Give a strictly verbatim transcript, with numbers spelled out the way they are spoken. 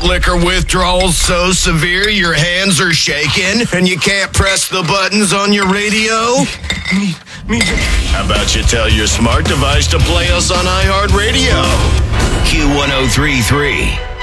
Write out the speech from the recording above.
liquor withdrawal so severe your hands are shaking and you can't press the buttons on your radio? Me, me. How about you tell your smart device to play us on iHeartRadio? Q one oh three three.